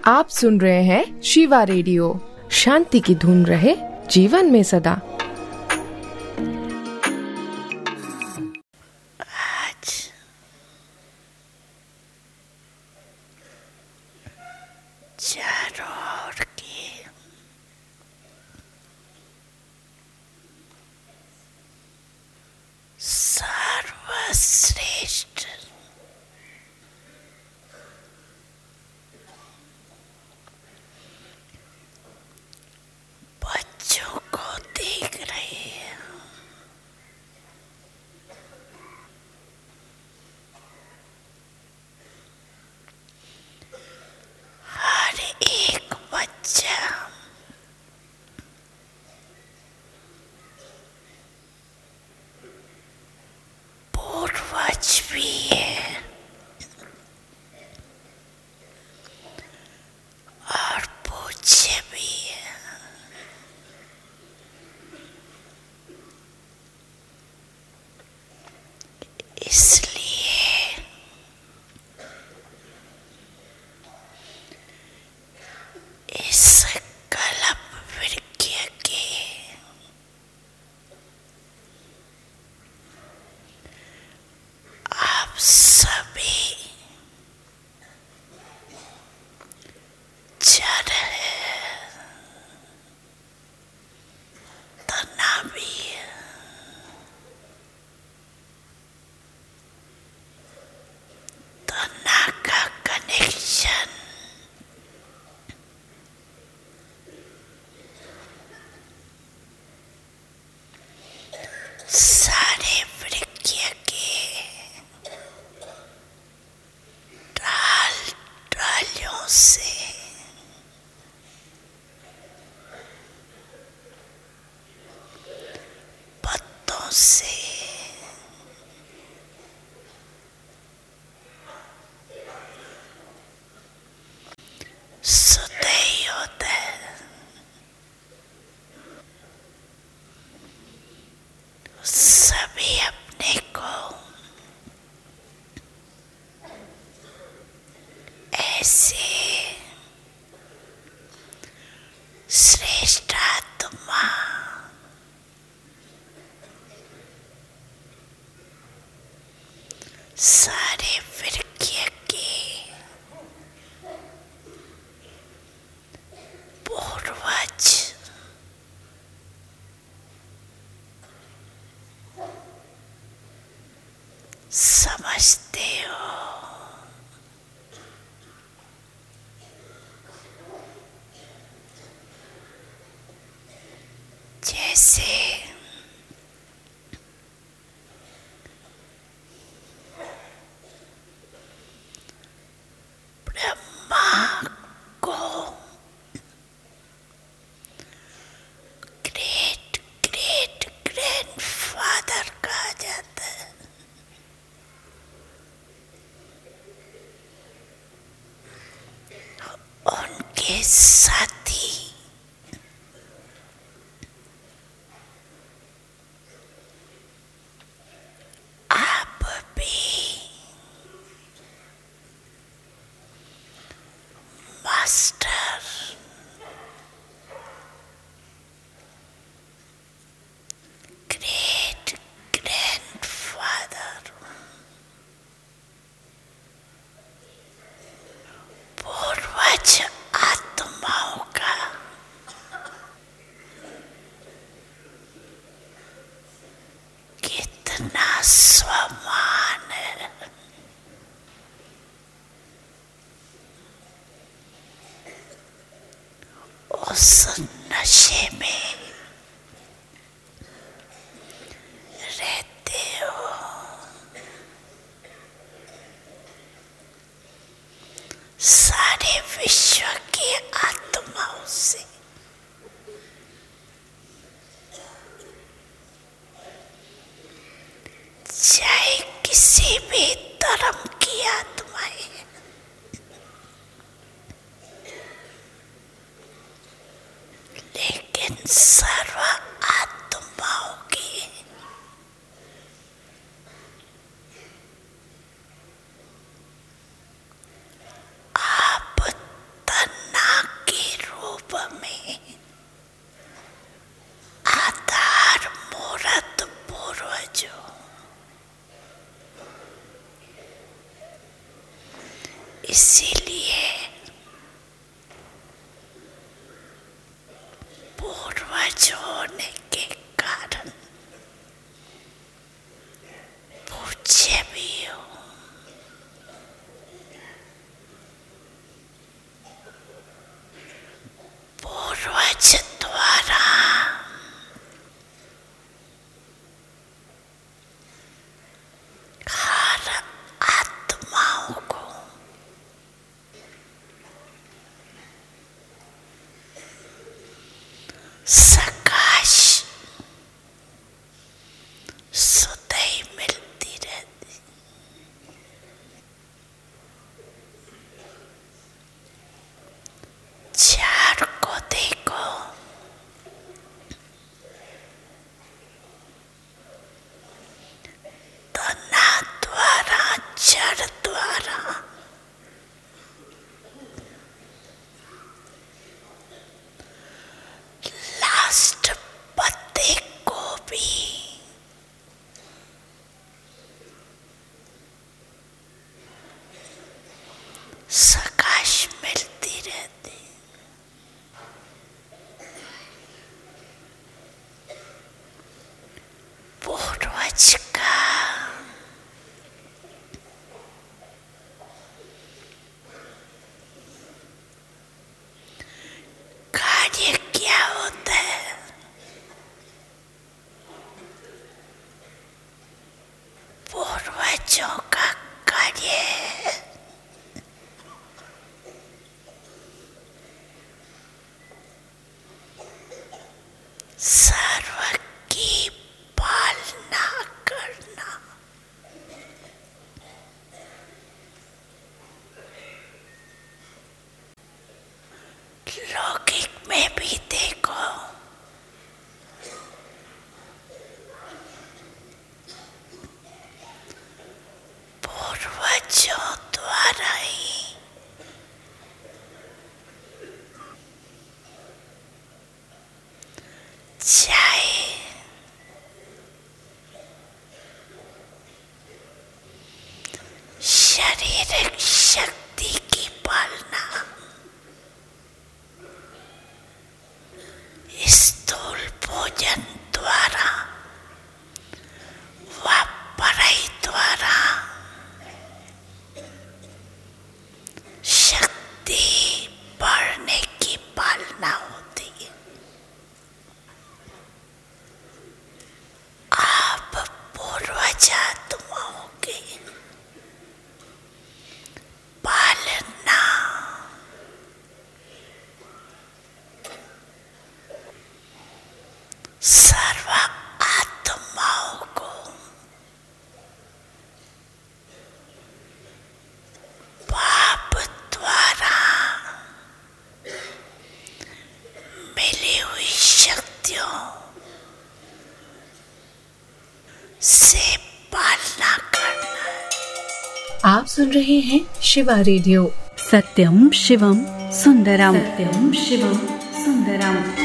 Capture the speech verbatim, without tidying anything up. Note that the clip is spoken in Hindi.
आप सुन रहे हैं शिवा रेडियो। शांति की धुन रहे जीवन में सदा। सर्वश्रेष्ठ बच्चों को देख रहे हैं। हर एक बच्चा पूर्वज भी है और पूज्य भी है। इसलिए इस कल्प वृक्ष के आप सभी जड़ है, तना भी है। तना का कनेक्शन सारे वृक्ष के डाल डालियों से पत्तों से सुदय होता है। सभी अपने को ऐसे श्रेष्ठ आत्मा सारे वृक्ष के पूर्वज समझते हो। जैसे ब्रह्मा को ग्रेट ग्रेट ग्रैंडफादर कहा जाता है। उनके साथी आप भी मास्टर ग्रेट ग्रैंडफादर पूर्वज आत्माओं का कितना सम्मान है। उस नशे में रहते हो। सारे विश्व की आत्माओं से चाहे किसी भी धर्म की आत्माएं, लेकिन सर्व आत्माओं की आप तन इसीलिए पूर्वज होने के कारण पूज्य भी हो। पूर्वज द्वारा हर आत्माओं को सकाश सुधई मिलती रहती। झाड़ को देखो, तना द्वारा जड़ द्वारा लास्ट पत्ते को भी सकाश मिलती रहती। पूर्वज का कार्य क्या होता है? पूर्वजों का कार्य है सर्व की पालना करना। लौकिक में भी देखो, पूर्वजों द्वारा ही चाहे शारीरिक शक्ति की पालना, स्थूल भोजन द्वारा व पढ़ाई द्वारा शक्ति बढ़ने की पालना होती है। आप पूर्वज आत्माओं की पालना सर्व आत्माओं को पाप द्वारा मिली हुई शक्तियों से पालना करना है। आप सुन रहे हैं शिवा रेडियो। सत्यम शिवम सुंदरम। सत्यम शिवम सुंदरम।